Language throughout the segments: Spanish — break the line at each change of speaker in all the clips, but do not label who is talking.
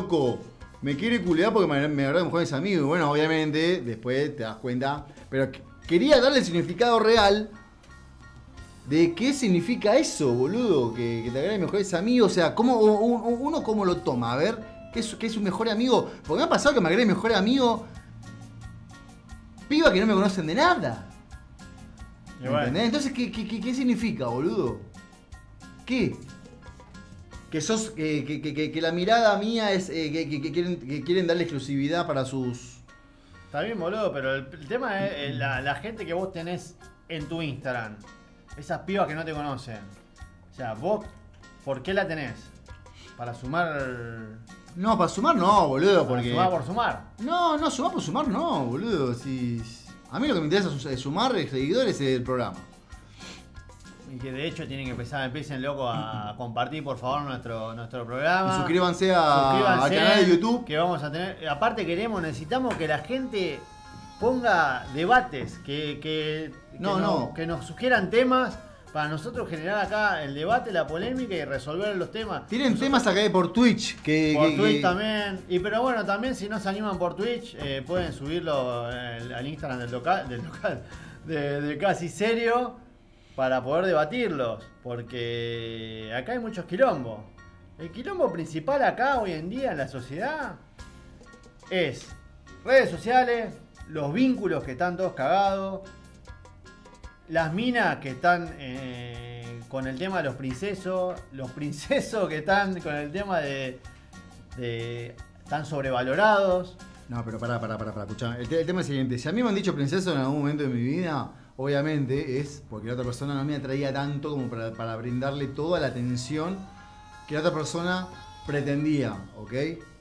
loco, me quiere culear porque me agarró de mejores amigos. Y bueno, obviamente, después te das cuenta. Pero quería darle el significado real de qué significa eso, boludo. Que te agarre de mejores amigos. O sea, uno cómo lo toma. A ver, ¿qué es un mejor amigo? Porque me ha pasado que me agregue mejor amigo piba que no me conocen de nada. ¿Entendés? Entonces, ¿qué significa, boludo? ¿Qué? Que sos. Que la mirada mía es. Que quieren darle exclusividad para sus.
Está bien, boludo, pero el tema es la gente que vos tenés en tu Instagram. Esas pibas que no te conocen. O sea, vos, ¿por qué la tenés? ¿Para sumar?
No, para sumar no, boludo, porque.
¿Sumar por sumar?
No, sumar por sumar no, boludo. Si. A mí lo que me interesa es sumar seguidores del programa.
Y que de hecho empiecen loco a compartir por favor nuestro programa.
Y suscríbanse al canal de YouTube.
Que vamos a tener. Aparte necesitamos que la gente ponga debates, que nos sugieran temas para nosotros generar acá el debate, la polémica y resolver los temas.
Tienen temas acá por Twitch.
Por Twitch también. Pero bueno, también si no se animan por Twitch, pueden subirlo al Instagram del local de Casi Serio para poder debatirlos. Porque acá hay muchos quilombos. El quilombo principal acá hoy en día en la sociedad es redes sociales, los vínculos que están todos cagados, las minas que están con el tema de los princesos que están con el tema de están sobrevalorados.
No, pero pará, escuchá. El tema es el siguiente. Si a mí me han dicho princeso en algún momento de mi vida, obviamente es porque la otra persona no me atraía tanto como para brindarle toda la atención que la otra persona pretendía, ¿ok?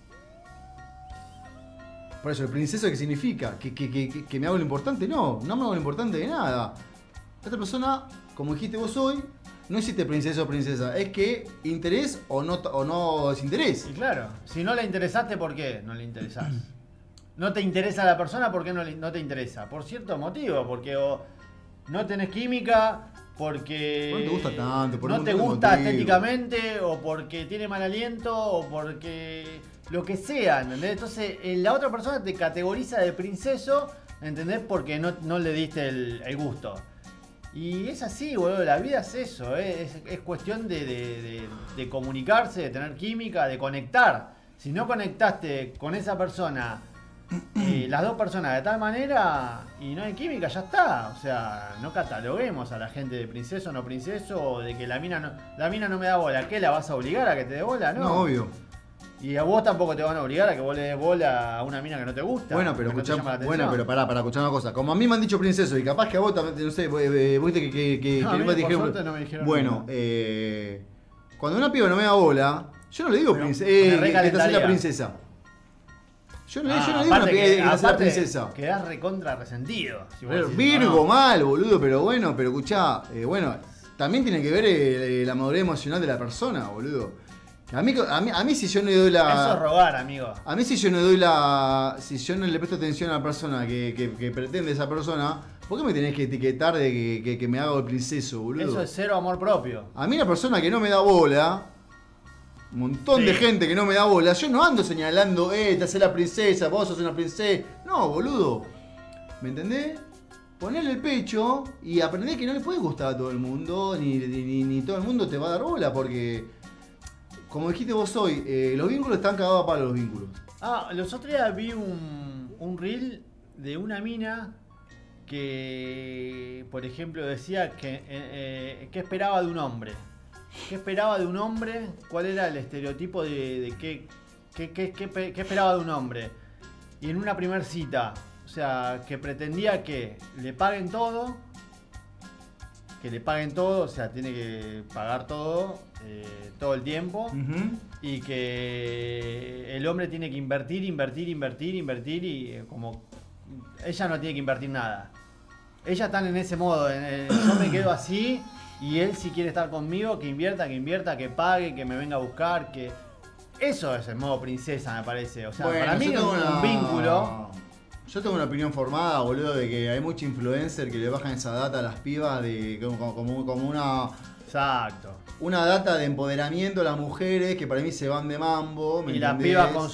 Por eso, ¿el princeso qué significa? ¿Que me hago lo importante? No me hago lo importante de nada. La otra persona, como dijiste vos hoy, no existe princeso o princesa. Es que interés o no es interés.
Y claro, si no le interesaste, ¿por qué no le interesás? No te interesa la persona, ¿por qué no te interesa? Por cierto motivo, porque o no tenés química, porque
no te gusta tanto, por
no te gusta estéticamente, o porque tiene mal aliento, o porque lo que sea, ¿entendés? Entonces la otra persona te categoriza de princeso, ¿entendés? Porque no le diste el gusto. Y es así, boludo, la vida es eso, es cuestión de comunicarse, de tener química, de conectar. Si no conectaste con esa persona, las dos personas de tal manera y no hay química, ya está. O sea, no cataloguemos a la gente de princeso o no princeso, o de que la mina no me da bola. ¿Qué, la vas a obligar a que te dé bola? No,
obvio.
Y a vos tampoco te van a obligar a que vos le des bola a una mina que no te gusta.
Bueno, pero para escuchar una cosa. Como a mí me han dicho princeso y capaz que a vos también, no sé, viste que
no, a mí por suerte no me dijeron.
Bueno, cuando una piba no me da bola, yo no le digo que te hace la princesa. Yo no le digo a una piba que te hace la princesa.
Quedás recontra resentido. Si
Virgo mal, boludo, pero escuchá, también tiene que ver la madurez emocional de la persona, boludo. A mí si yo no le doy la...
Eso es robar, amigo.
A mí si yo no doy la... Si yo no le presto atención a la persona que pretende esa persona, ¿por qué me tenés que etiquetar de que me hago el princeso, boludo?
Eso es cero amor propio.
A mí la persona que no me da bola, un montón de gente que no me da bola, yo no ando señalando, te hace la princesa, vos sos una princesa. No, boludo. ¿Me entendés? Ponerle el pecho y aprender que no le puede gustar a todo el mundo, ni todo el mundo te va a dar bola, porque... Como dijiste vos hoy, los vínculos están cagados para los vínculos.
Los otros días vi un reel de una mina que, por ejemplo, decía que esperaba de un hombre. ¿Qué esperaba de un hombre? ¿Cuál era el estereotipo de qué esperaba de un hombre? Y en una primer cita, o sea, que pretendía que le paguen todo. Que le paguen todo, o sea, tiene que pagar todo el tiempo. Uh-huh. Y que el hombre tiene que invertir y como ella no tiene que invertir nada. Ella está en ese modo, yo me quedo así y él si quiere estar conmigo, que invierta, que pague, que me venga a buscar, que... Eso es el modo princesa, me parece. O sea, bueno, para mí es un vínculo...
Yo tengo una opinión formada, boludo, de que hay mucha influencer que le bajan esa data a las pibas de como una...
Exacto.
Una data de empoderamiento a las mujeres que para mí se van de mambo.
Y las pibas